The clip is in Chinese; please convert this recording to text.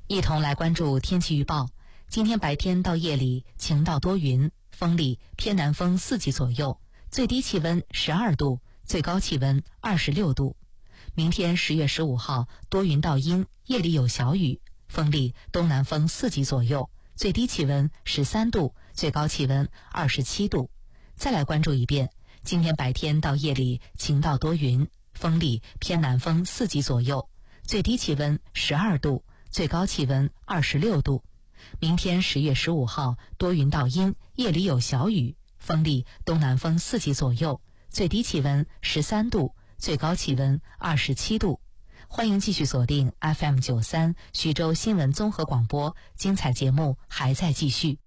一同来关注天气预报。今天白天到夜里晴到多云，风力偏南风4级左右，最低气温12度，最高气温26度。明天10月15号多云到阴，夜里有小雨，风力东南风4级左右，最低气温13度，最高气温27度。再来关注一遍，今天白天到夜里晴到多云，风力偏南风4级左右，最低气温12度，最高气温26度。明天10月15号多云到阴，夜里有小雨，风力东南风4级左右，最低气温13度，最高气温27度。欢迎继续锁定 FM93 徐州新闻综合广播，精彩节目还在继续。